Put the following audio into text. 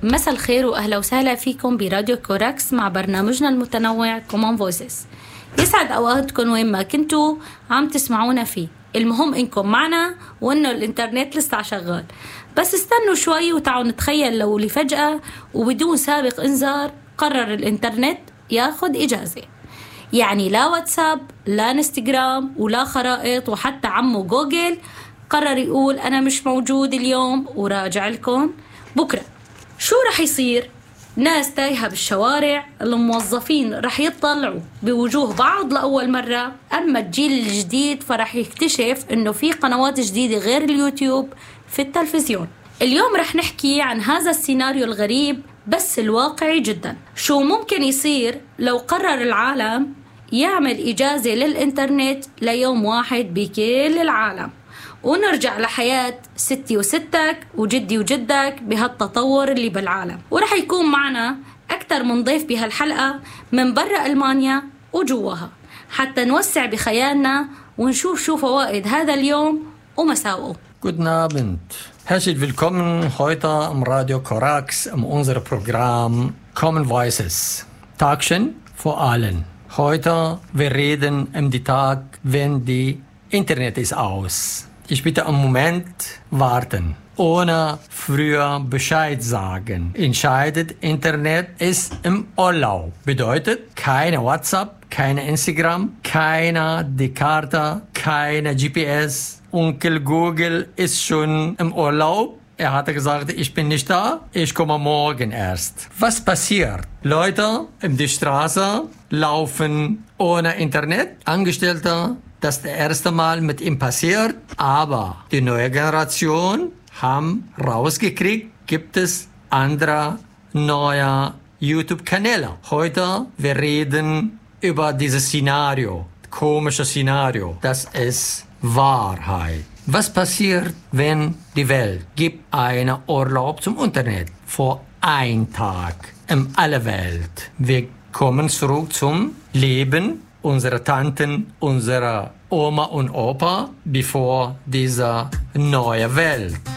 مساء الخير وأهلا وسهلا فيكم براديو كوراكس مع برنامجنا المتنوع Common Voices. يسعد أوقاتكم وين ما كنتوا عم تسمعونا فيه. المهم إنكم معنا وإنه الإنترنت لسه شغال. بس استنوا شوي وتعالوا نتخيل لو لفجأة وبدون سابق إنذار قرر الإنترنت ياخد إجازة. يعني لا واتساب لا انستغرام ولا خرائط، وحتى عمو جوجل قرر يقول أنا مش موجود اليوم وراجع لكم بكرة. شو رح يصير؟ ناس تايهة بالشوارع، الموظفين رح يطلعوا بوجوه بعض لأول مرة، أما الجيل الجديد فرح يكتشف إنه في قنوات جديدة غير اليوتيوب في التلفزيون. اليوم رح نحكي عن هذا السيناريو الغريب بس الواقعي جدا. شو ممكن يصير لو قرر العالم يعمل إجازة للإنترنت ليوم واحد بكل العالم، ونرجع لحياة ستي وستك وجدي وجدك بهالتطور اللي بالعالم. ورح يكون معنا أكثر من ضيف بهالحلقة من برا ألمانيا وجواها، حتى نوسع بخيالنا ونشوف شو فوائد هذا اليوم ومساوئه. Guten Abend. Herzlich willkommen heute am Radio Corax in unserem Programm Common Voices. Tagchen vor allen. Heute wir reden die Tag, wenn die Internet ist aus. Ich bitte einen Moment warten. Ohne früher Bescheid sagen. Entscheidet, Internet ist im Urlaub. Bedeutet, keine WhatsApp, keine Instagram, keine die Karte, keine GPS. Onkel Google ist schon im Urlaub. Er hatte gesagt, ich bin nicht da, ich komme morgen erst. Was passiert? Leute in die Straße laufen ohne Internet. Angestellte, das ist das erste Mal mit ihm passiert. Aber die neue Generation haben rausgekriegt, gibt es andere neue YouTube-Kanäle. Heute wir reden über dieses Szenario, komische Szenario. Das ist Wahrheit. Was passiert, wenn die Welt gibt einen Urlaub zum Internet vor einem Tag in aller Welt? Wir kommen zurück zum Leben unserer Tanten, unserer Oma und Opa, bevor diese neue Welt.